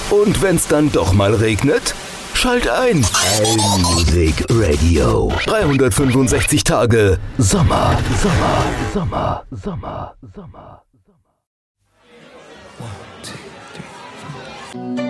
Und wenn's dann doch mal regnet? Schalt ein. Allmusic Radio. 365 Tage Sommer, Sommer, Sommer, Sommer, Sommer, Sommer. 1, 2, 3, 4.